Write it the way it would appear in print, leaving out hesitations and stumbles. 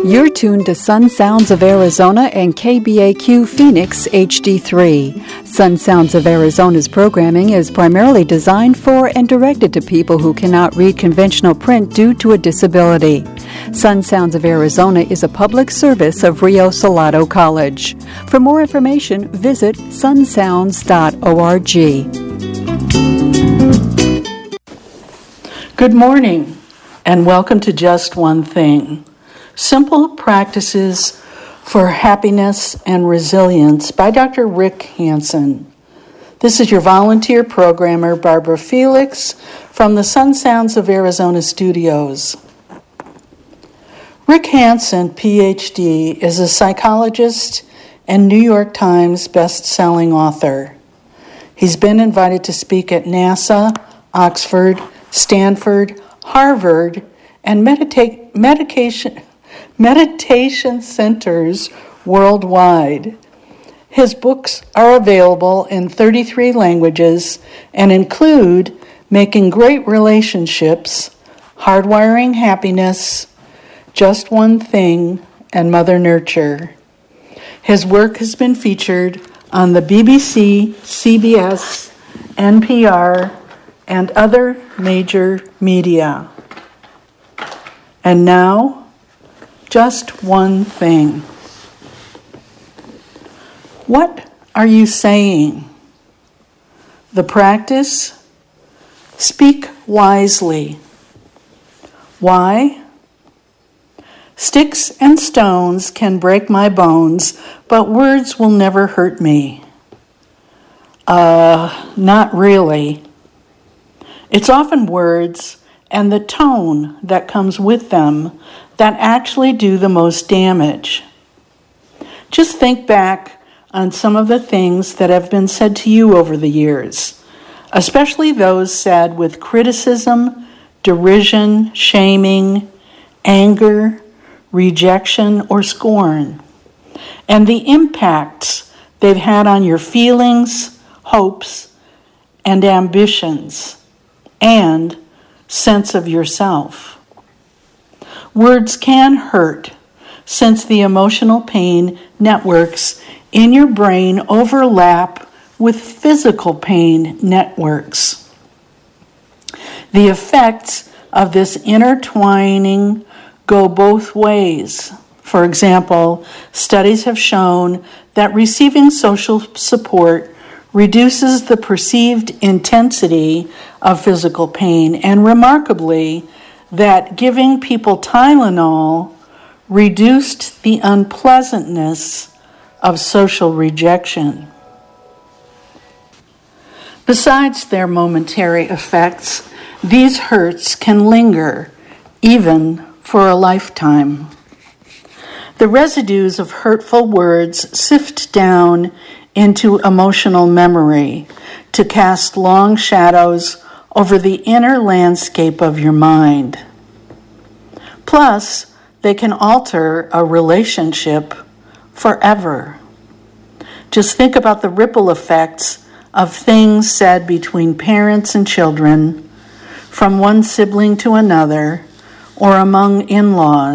You're tuned to Sun Sounds of Arizona and KBAQ Phoenix HD3. Sun Sounds of Arizona's programming is primarily designed for and directed to people who cannot read conventional print due to a disability. Sun Sounds of Arizona is a public service of Rio Salado College. For more information, visit sunsounds.org. Good morning, and welcome to Just One Thing. Simple Practices for Happiness and Resilience by Dr. Rick Hansen. This is your volunteer programmer, Barbara Felix, from the Sun Sounds of Arizona studios. Rick Hansen, PhD, is a psychologist and New York Times best-selling author. He's been invited to speak at NASA, Oxford, Stanford, Harvard, and meditation centers worldwide. His books are available in 33 languages and include Making Great Relationships, Hardwiring Happiness, Just One Thing, and Mother Nurture. His work has been featured on the BBC, CBS, NPR, and other major media. And now, just one thing. What are you saying? The practice? Speak wisely. Why? Sticks and stones can break my bones, but words will never hurt me. Not really. It's often words and the tone that comes with them that actually do the most damage. Just think back on some of the things that have been said to you over the years, especially those said with criticism, derision, shaming, anger, rejection, or scorn, and the impacts they've had on your feelings, hopes, and ambitions, and sense of yourself. Words can hurt since the emotional pain networks in your brain overlap with physical pain networks. The effects of this intertwining go both ways. For example, studies have shown that receiving social support reduces the perceived intensity of physical pain, and remarkably, that giving people Tylenol reduced the unpleasantness of social rejection. Besides their momentary effects, these hurts can linger, even for a lifetime. The residues of hurtful words sift down into emotional memory to cast long shadows over the inner landscape of your mind. Plus, they can alter a relationship forever. Just think about the ripple effects of things said between parents and children, from one sibling to another, or among in-laws.